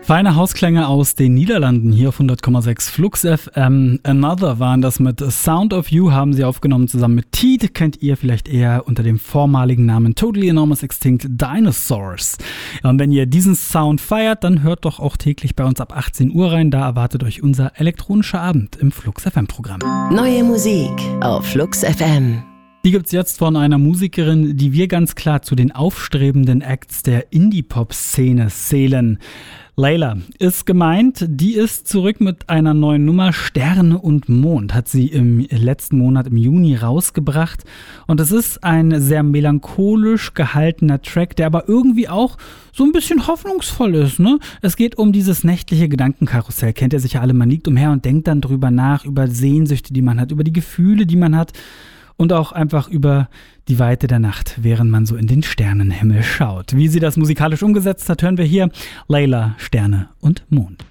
Feine Hausklänge aus den Niederlanden hier auf 100,6 Flux FM. Another waren das mit Sound of You, haben sie aufgenommen zusammen mit Teed, kennt ihr vielleicht eher unter dem vormaligen Namen Totally Enormous Extinct Dinosaurs. Ja, und wenn ihr diesen Sound feiert, dann hört doch auch täglich bei uns ab 18 Uhr rein, da erwartet euch unser elektronischer Abend im Flux FM Programm. Neue Musik auf Flux FM. Die gibt's jetzt von einer Musikerin, die wir ganz klar zu den aufstrebenden Acts der Indie-Pop-Szene zählen. Layla ist gemeint, die ist zurück mit einer neuen Nummer. Sterne und Mond hat sie im letzten Monat im Juni rausgebracht. Und es ist ein sehr melancholisch gehaltener Track, der aber irgendwie auch so ein bisschen hoffnungsvoll ist, ne? Es geht um dieses nächtliche Gedankenkarussell. Kennt ihr sicher alle, man liegt umher und denkt dann drüber nach, über Sehnsüchte, die man hat, über die Gefühle, die man hat. Und auch einfach über die Weite der Nacht, während man so in den Sternenhimmel schaut. Wie sie das musikalisch umgesetzt hat, hören wir hier. Layla, Sterne und Mond.